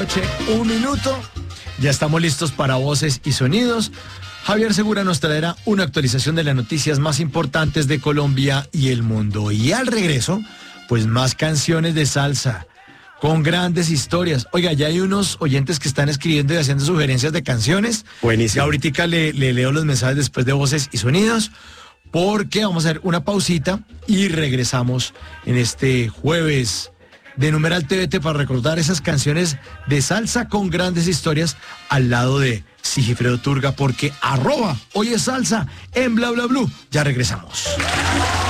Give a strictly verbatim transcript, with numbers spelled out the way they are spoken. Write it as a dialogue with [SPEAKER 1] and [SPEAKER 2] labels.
[SPEAKER 1] Noche, un minuto, ya estamos listos para voces y sonidos. Javier Segura nos traerá una actualización de las noticias más importantes de Colombia y el mundo. Y al regreso, pues más canciones de salsa, con grandes historias. Oiga, ya hay unos oyentes que están escribiendo y haciendo sugerencias de canciones.
[SPEAKER 2] Buenísimo.
[SPEAKER 1] Y ahorita le, le leo los mensajes después de voces y sonidos, porque vamos a hacer una pausita y regresamos en este jueves de Numeral T V T para recordar esas canciones de salsa con grandes historias al lado de Sigifredo Turga, porque arroba hoy es salsa en Bla Bla Blue. Ya regresamos.